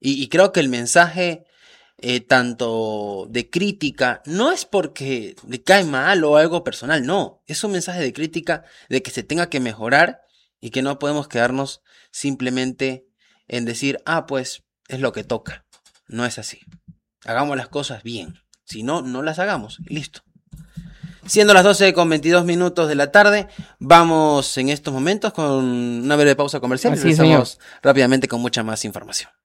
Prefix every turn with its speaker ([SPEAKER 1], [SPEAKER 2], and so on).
[SPEAKER 1] Y creo que el mensaje, tanto de crítica, no es porque le cae mal o algo personal, no. Es un mensaje de crítica de que se tenga que mejorar y que no podemos quedarnos simplemente en decir, ah, pues es lo que toca. No es así. Hagamos las cosas bien. Si no, no las hagamos. Y listo. Siendo las 12:22 de la tarde, vamos en estos momentos con una breve pausa comercial y
[SPEAKER 2] Así es, señor.
[SPEAKER 1] regresamos rápidamente con mucha más información.